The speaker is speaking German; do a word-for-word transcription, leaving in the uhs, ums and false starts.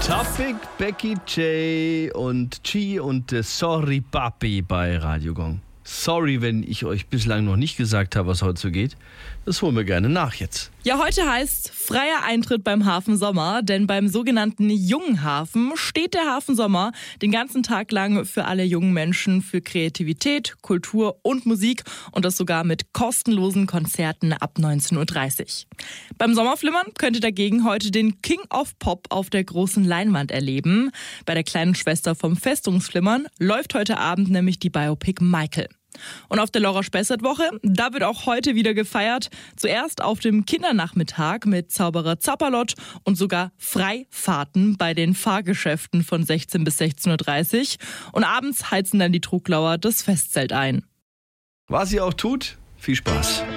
Topic, Becky J und Chi und äh, Sorry Papi bei Radio Gong. Sorry, wenn ich euch bislang noch nicht gesagt habe, was heute so geht. Das holen wir gerne nach jetzt. Ja, heute heißt freier Eintritt beim Hafen Sommer, denn beim sogenannten Jungen Hafen steht der Hafen Sommer den ganzen Tag lang für alle jungen Menschen für Kreativität, Kultur und Musik und das sogar mit kostenlosen Konzerten ab neunzehn Uhr dreißig. Beim Sommerflimmern könnt ihr dagegen heute den King of Pop auf der großen Leinwand erleben. Bei der kleinen Schwester vom Festungsflimmern läuft heute Abend nämlich die Biopic Michael. Und auf der Laura Spessert-Woche, da wird auch heute wieder gefeiert. Zuerst auf dem Kindernachmittag mit Zauberer Zapperlott und sogar Freifahrten bei den Fahrgeschäften von sechzehn bis sechzehn Uhr dreißig. Und abends heizen dann die Truglauer das Festzelt ein. Was ihr auch tut, viel Spaß.